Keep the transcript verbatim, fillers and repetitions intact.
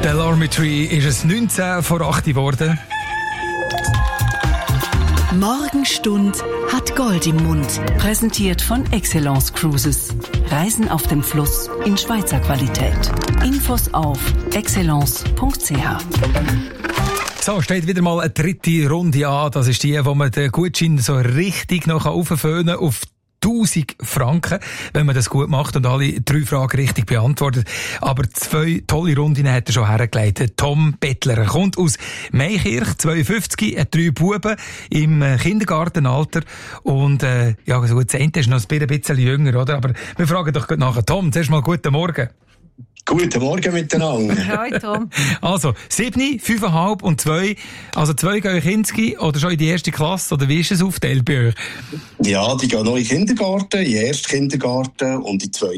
Der Alarm Tree ist es neunzehn vor acht geworden. Morgenstund hat Gold im Mund. Präsentiert von Excellence Cruises. Reisen auf dem Fluss in Schweizer Qualität. Infos auf excellence punkt c h. So, steht wieder mal eine dritte Runde an. Das ist die, wo man den Gutschein so richtig noch aufföhnen kann auf tausend Franken, wenn man das gut macht und alle drei Fragen richtig beantwortet. Aber zwei tolle Runden hat er schon hergelegt. Tom Bettler, er kommt aus Meikirch, zweiundfünfzig, hat drei Buben im Kindergartenalter und äh, ja, so gut, Zehnte ist noch ein bisschen jünger, oder? Aber wir fragen doch nachher. Tom, zuerst mal guten Morgen. Guten Morgen miteinander. Hi Tom. Also, sieben, fünfeinhalb und zwei. Also zwei gehen in Kinski oder schon in die erste Klasse, oder wie ist es aufgeteilt bei euch? Ja, die gehen noch in den Kindergarten, in den ersten Kindergarten und in den zweiten